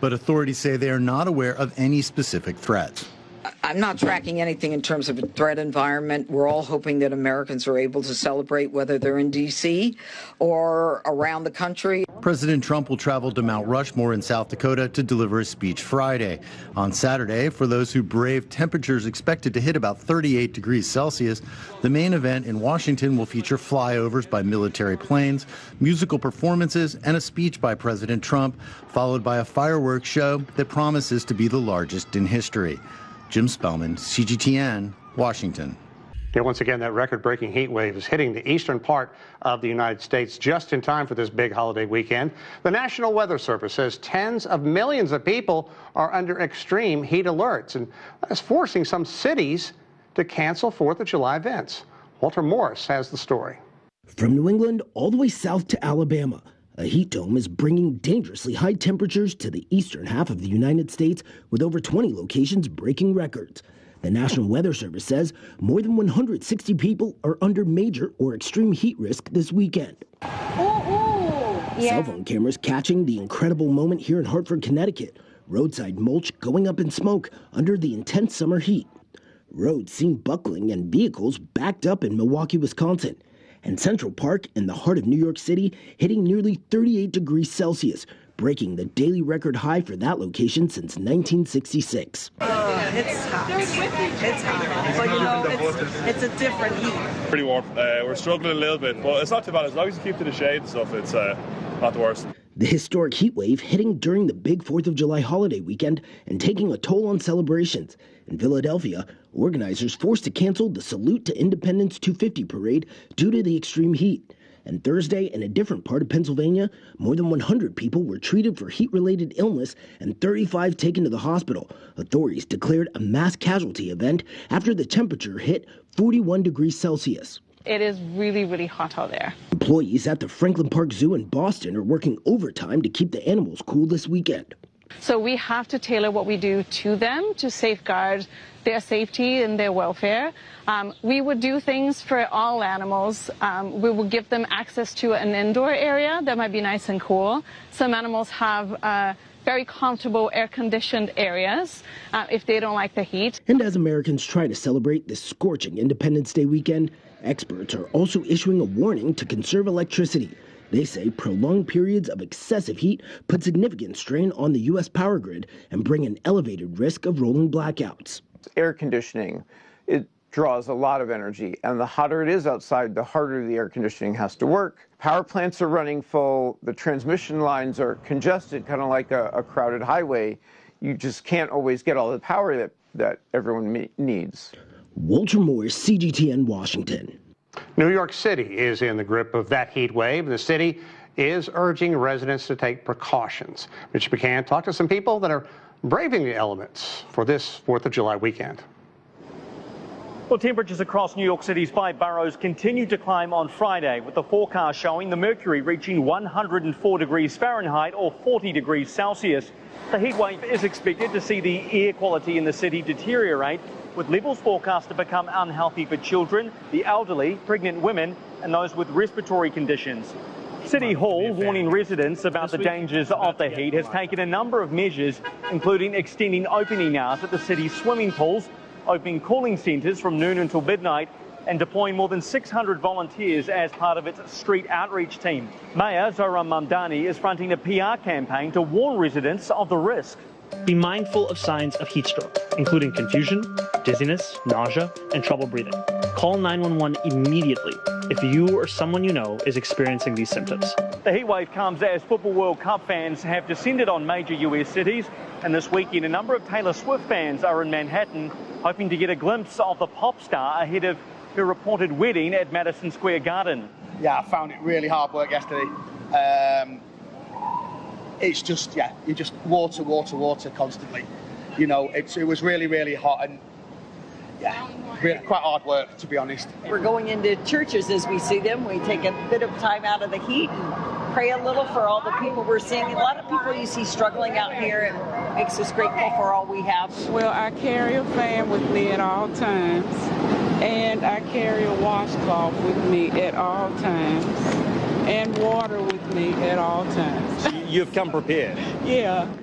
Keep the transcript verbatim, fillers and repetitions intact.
but authorities say they are not aware of any specific threats. I'm not tracking anything in terms of a threat environment. We're all hoping that Americans are able to celebrate, whether they're in D C or around the country. President Trump will travel to Mount Rushmore in South Dakota to deliver a speech Friday. On Saturday, for those who brave temperatures expected to hit about thirty-eight degrees Celsius, the main event in Washington will feature flyovers by military planes, musical performances, and a speech by President Trump, followed by a fireworks show that promises to be the largest in history. Jim Spellman, C G T N, Washington. Yeah, once again, that record-breaking heat wave is hitting the eastern part of the United States just in time for this big holiday weekend. The National Weather Service says tens of millions of people are under extreme heat alerts, and that's forcing some cities to cancel fourth of July events. Walter Morris has the story. From New England all the way south to Alabama, a heat dome is bringing dangerously high temperatures to the eastern half of the United States, with over twenty locations breaking records. The National Weather Service says more than one hundred sixty people are under major or extreme heat risk this weekend. Ooh, ooh. Yeah. Cell phone cameras catching the incredible moment here in Hartford, Connecticut. Roadside mulch going up in smoke under the intense summer heat. Roads seen buckling and vehicles backed up in Milwaukee, Wisconsin. And Central Park in the heart of New York City hitting nearly thirty-eight degrees Celsius, breaking the daily record high for that location since nineteen sixty-six. Uh, it's hot. It's hot. But, you know, it's, it's a different heat. Pretty warm. Uh, we're struggling a little bit, but it's not too bad. As long as you keep to the shade and stuff, it's uh, not the worst. The historic heat wave hitting during the big fourth of July holiday weekend and taking a toll on celebrations. In Philadelphia, organizers forced to cancel the Salute to Independence two fifty parade due to the extreme heat. And Thursday, in a different part of Pennsylvania, more than one hundred people were treated for heat-related illness and thirty-five taken to the hospital. Authorities declared a mass casualty event after the temperature hit forty-one degrees Celsius. It is really, really hot out there. Employees at the Franklin Park Zoo in Boston are working overtime to keep the animals cool this weekend. So we have to tailor what we do to them to safeguard their safety and their welfare. Um, we would do things for all animals. Um, we will give them access to an indoor area that might be nice and cool. Some animals have uh, very comfortable air-conditioned areas uh, if they don't like the heat. And as Americans try to celebrate this scorching Independence Day weekend, experts are also issuing a warning to conserve electricity. They say prolonged periods of excessive heat put significant strain on the U S power grid and bring an elevated risk of rolling blackouts. Air conditioning, it draws a lot of energy, and the hotter it is outside, the harder the air conditioning has to work. Power plants are running full, the transmission lines are congested, kind of like a, a crowded highway. You just can't always get all the power that, that everyone needs. Walter Morris, C G T N, Washington. New York City is in the grip of that heat wave. The city is urging residents to take precautions. Mitch McCann talked to some people that are braving the elements for this fourth of July weekend. Well, temperatures across New York City's five boroughs continue to climb on Friday, with the forecast showing the mercury reaching one hundred four degrees Fahrenheit or forty degrees Celsius. The heat wave is expected to see the air quality in the city deteriorate, with levels forecast to become unhealthy for children, the elderly, pregnant women, and those with respiratory conditions. City Hall, warning residents about the dangers of the heat, has taken a number of measures, including extending opening hours at the city's swimming pools, opening cooling centres from noon until midnight, and deploying more than six hundred volunteers as part of its street outreach team. Mayor Zohran Mamdani is fronting a P R campaign to warn residents of the risk. Be mindful of signs of heat stroke, including confusion, dizziness, nausea, and trouble breathing. Call nine one one immediately if you or someone you know is experiencing these symptoms. The heat wave comes as Football World Cup fans have descended on major U S cities, and this weekend a number of Taylor Swift fans are in Manhattan hoping to get a glimpse of the pop star ahead of her reported wedding at Madison Square Garden. Yeah, I found it really hard work yesterday. Um, it's just, yeah, you just water, water, water constantly. You know, it's, it was really, really hot and, yeah, really quite hard work, to be honest. We're going into churches as we see them. We take a bit of time out of the heat and pray a little for all the people we're seeing. A lot of people you see struggling out here, and makes us grateful for all we have. Well, I carry a fan with me at all times, and I carry a washcloth with me at all times, and water with me at all times. You've come prepared. Yeah.